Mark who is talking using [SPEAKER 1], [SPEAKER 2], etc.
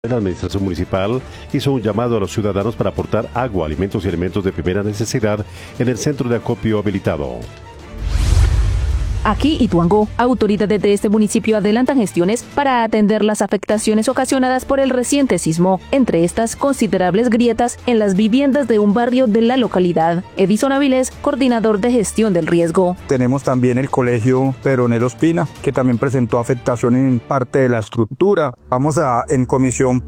[SPEAKER 1] La administración municipal hizo un llamado a los ciudadanos para aportar agua, alimentos y elementos de primera necesidad en el centro de acopio habilitado.
[SPEAKER 2] Aquí, Ituango, autoridades de este municipio adelantan gestiones para atender las afectaciones ocasionadas por el reciente sismo, entre estas considerables grietas en las viviendas de un barrio de la localidad. Edison Avilés, coordinador de gestión del riesgo.
[SPEAKER 3] Tenemos también el colegio Pedronel Ospina, que también presentó afectación en parte de la estructura. En comisión